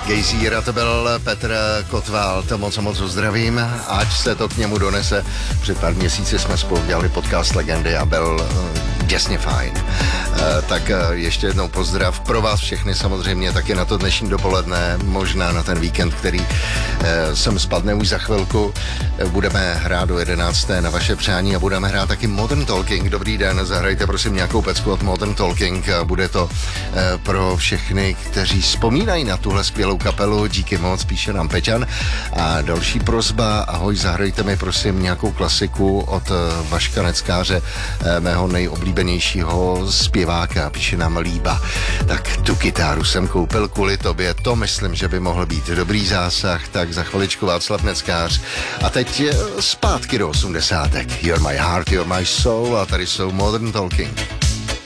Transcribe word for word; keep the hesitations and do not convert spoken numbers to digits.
Gejzíra, to byl Petr Kotval, to moc a moc ho zdravím, ať se to k němu donese. Před pár měsíci jsme spolu dělali podcast Legendy a byl uh, děsně fajn. Uh, tak uh, ještě jednou pozdrav pro vás všechny samozřejmě taky na to dnešní dopoledne, možná na ten víkend, který uh, sem spadne už za chvilku. Uh, budeme hrát do jedenácté na vaše přání a budeme hrát taky Modern Talking. Dobrý den, zahrajte prosím nějakou pecku od Modern Talking. Uh, bude to uh, pro všechny, kteří vzpomínají na tuhle skvělou kapelu, díky moc, píše nám Peťan. A další prosba, ahoj, zahrajte mi prosím nějakou klasiku od Vaška Neckáře, mého nejoblíbenějšího zpěváka, píše nám Líba. Tak tu kytáru jsem koupil kvůli tobě, to myslím, že by mohl být dobrý zásah, tak za chviličku Václav Neckář. A teď zpátky do osmdesátek. You're my heart, you're my soul a tady jsou Modern Talking.